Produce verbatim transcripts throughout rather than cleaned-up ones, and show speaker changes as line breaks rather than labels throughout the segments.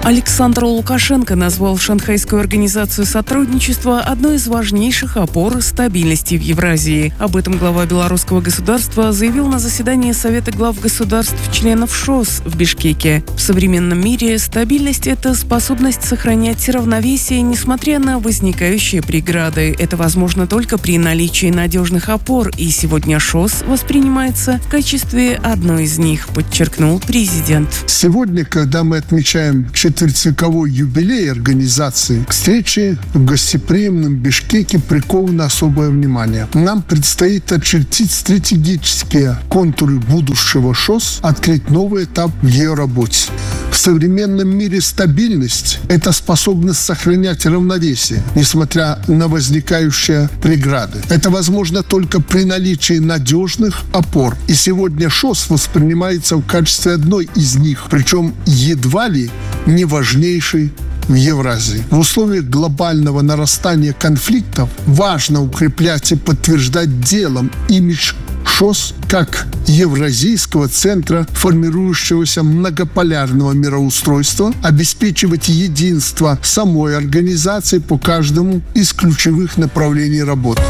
Александр Лукашенко назвал Шанхайскую организацию сотрудничества одной из важнейших опор стабильности в Евразии. Об этом глава белорусского государства заявил на заседании Совета глав государств-членов ШОС в Бишкеке. В современном мире стабильность – это способность сохранять равновесие, несмотря на возникающие преграды. Это возможно только при наличии надежных опор, и сегодня ШОС воспринимается в качестве одной из них, подчеркнул президент.
Сегодня, когда мы отмечаем четвертьвековой юбилей организации, к встрече в гостеприимном Бишкеке приковано особое внимание. Нам предстоит очертить стратегические контуры будущего ШОС, открыть новый этап в ее работе. В современном мире стабильность – это способность сохранять равновесие, несмотря на возникающие преграды. Это возможно только при наличии надежных опор. И сегодня ШОС воспринимается в качестве одной из них, причем едва ли не важнейшей в Евразии. В условиях глобального нарастания конфликтов важно укреплять и подтверждать делом имидж ШОС как евразийского центра формирующегося многополярного мироустройства, обеспечивать единство самой организации по каждому из ключевых направлений работы.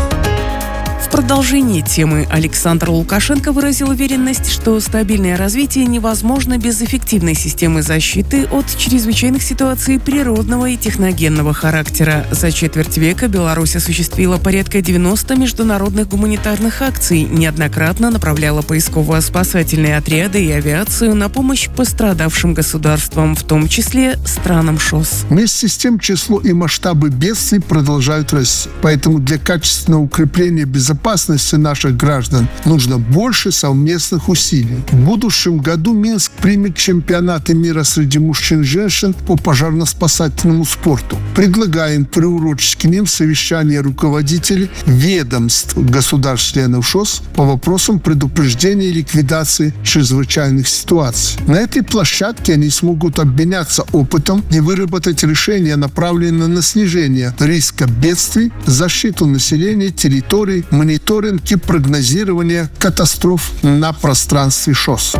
В продолжении темы Александр Лукашенко выразил уверенность, что стабильное развитие невозможно без эффективной системы защиты от чрезвычайных ситуаций природного и техногенного характера. За четверть века Беларусь осуществила порядка девяноста международных гуманитарных акций, неоднократно направляла поисково-спасательные отряды и авиацию на помощь пострадавшим государствам, в том числе странам ШОС.
Вместе с тем число и масштабы бедствий продолжают расти. Поэтому для качественного укрепления безопасности безопасности наших граждан нужно больше совместных усилий. В будущем году Минск примет чемпионаты мира среди мужчин и женщин по пожарно-спасательному спорту. Предлагаем приурочить к ним совещание руководителей ведомств государств-членов ШОС по вопросам предупреждения и ликвидации чрезвычайных ситуаций. На этой площадке они смогут обменяться опытом и выработать решения, направленные на снижение риска бедствий, защиту населения, территорий, мониторинг и прогнозирование катастроф на пространстве ШОС.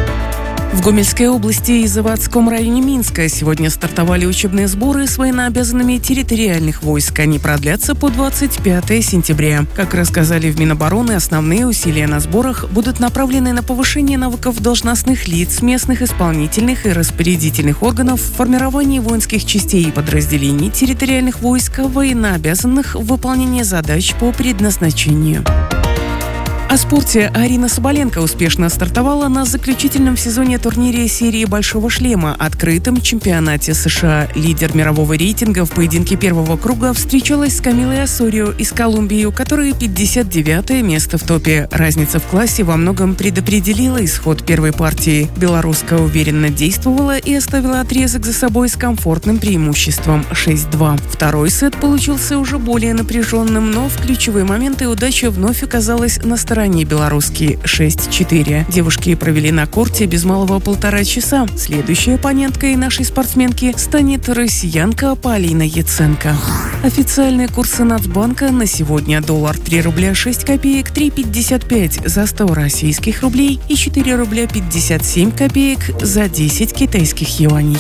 В Гомельской области и Заводском районе Минска сегодня стартовали учебные сборы с военнообязанными территориальных войск. Они продлятся по двадцать пятое сентября. Как рассказали в Минобороны, основные усилия на сборах будут направлены на повышение навыков должностных лиц, местных исполнительных и распорядительных органов в формировании воинских частей и подразделений территориальных войск, военнообязанных в выполнении задач по предназначению. О спорте. Арина Соболенко успешно стартовала на заключительном сезоне турнире серии «Большого шлема» открытом чемпионате США. Лидер мирового рейтинга в поединке первого круга встречалась с Камилой Осорио из Колумбии, у которой пятьдесят девятое место в топе. Разница в классе во многом предопределила исход первой партии. Белоруска уверенно действовала и оставила отрезок за собой с комфортным преимуществом шесть-два. Второй сет получился уже более напряженным, но в ключевые моменты удача вновь оказалась на стороне белоруски шесть-четыре. Девушки провели на корте без малого полтора часа. Следующей оппоненткой нашей спортсменки станет россиянка Полина Яценко. Официальные курсы Нацбанка на сегодня: доллар три рубля шесть копеек, три пятьдесят пять за сто российских рублей и четыре рубля пятьдесят семь копеек за десять китайских юаней.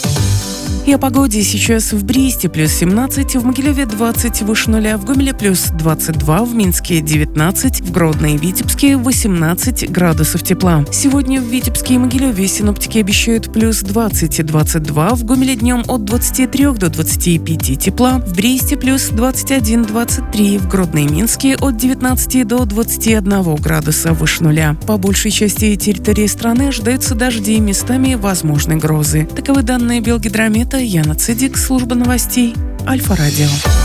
И о погоде. Сейчас в Бресте плюс семнадцать, в Могилеве двадцать выше нуля, в Гомеле плюс двадцать два, в Минске девятнадцать, в Гродно и Витебске восемнадцать градусов тепла. Сегодня в Витебске и Могилеве синоптики обещают плюс двадцать и двадцать два, в Гомеле днем от двадцати трёх до двадцати пяти тепла, в Бресте плюс двадцать один - двадцать три, в Гродно и Минске от девятнадцати до двадцати одного градуса выше нуля. По большей части территории страны ожидаются дожди, местами возможны грозы. Таковы данные Белгидромета. Яна Цидик, служба новостей Альфа Радио.